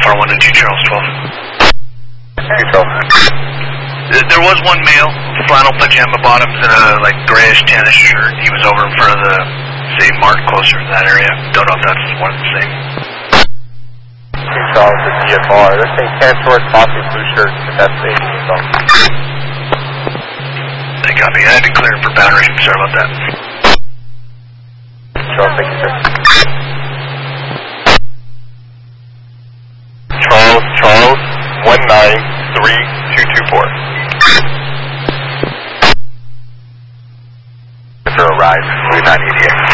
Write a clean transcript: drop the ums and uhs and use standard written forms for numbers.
Alpha 1 and 2 Charles 12. There was one male, flannel pajama bottoms and a like grayish tannish shirt. He was over in front of the same mark closer in that area. Don't know if that's one and the same. 2 Charles to DFR. They're saying Cantor, coffee, blue shirt, if that's the 18 zone. They got me. I had to clear him for battery. Sorry about that. Charles, thank you, sir. Charles, 193224. Sir, arrived, 3988.